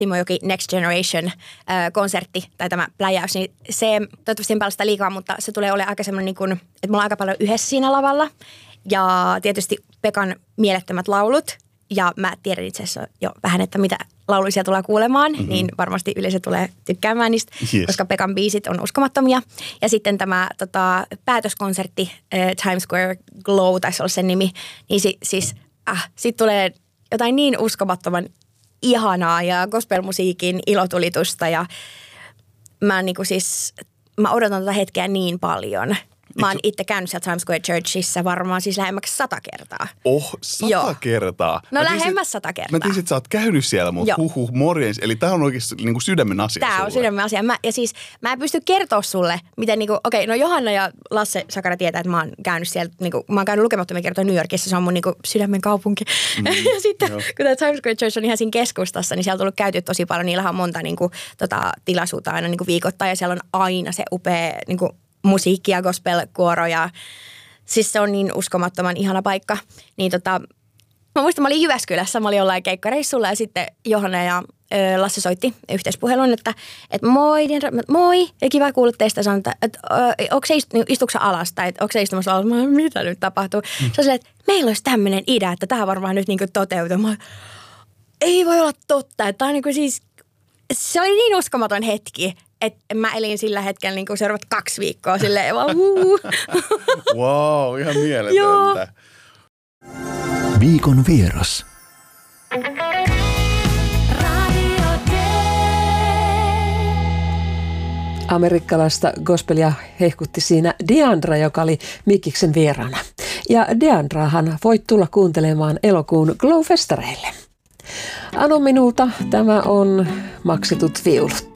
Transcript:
Timojoki Next Generation-konsertti tai tämä pläjäys, niin se toivottavasti en paljon sitä liikaa, mutta se tulee olemaan aika semmoinen, niin kuin, että me ollaan aika paljon yhdessä siinä lavalla. Ja tietysti Pekan mielettömät laulut. Ja mä tiedän itse asiassa jo vähän, että mitä lauluisia tulee kuulemaan, niin varmasti yleisö tulee tykkäämään niistä, koska Pekan biisit on uskomattomia. Ja sitten tämä päätöskonsertti, Times Square Glow, taisi olla sen nimi, niin siitä tulee jotain niin uskomattoman ihanaa ja gospelmusiikin ilotulitusta ja mä odotan tätä hetkeä niin paljon. Mä oon itse käynyt siellä Times Square Churchissa varmaan siis lähemmäksi 100 kertaa. 100 kertaa? No lähemmäs 100 kertaa. Mä tiesin, että sä oot käynyt siellä, mutta morjens. Eli tää on oikeasti niin kuin sydämen asia Tää sulle. on sydämen asia. Mä en pysty kertoa sulle, miten no Johanna ja Lasse Sakara tietää, että mä oon käynyt siellä, mä oon käynyt lukemattomia kertoja New Yorkissa, se on mun sydämen kaupunki. Ja sitten kun tämä Times Square Church on ihan siinä keskustassa, niin siellä on tullut käyty tosi paljon, niillä on monta tilaisuutta aina viikoittain ja siellä on aina se upea musiikki ja gospel-kuoro ja siis se on niin uskomattoman ihana paikka. Niin mä muistan, mä olin Jyväskylässä, mä olin jollain keikkareissulla ja sitten Johanna ja Lasse soitti yhteispuhelun, että moi, ja kiva kuulla teistä, sanoa, että onko se istuksä alas tai onko se istumassa alas, mitä nyt tapahtuu. Se on silleen, että meillä olisi tämmöinen idea, että tämä varmaan nyt toteutuu. Ei voi olla totta, että tämä on siis, se oli niin uskomaton hetki. Että mä elin sillä hetkellä seuraavat 2 viikkoa silleen vaan Wow, ihan mieletöntä. Viikon vieras. Amerikkalaista gospelia hehkutti siinä Deandra, joka oli Mikkiksen vieraana. Ja Deandrahan voit tulla kuuntelemaan elokuun Glow-festareille. Anu minulta tämä on Maksetut viulut.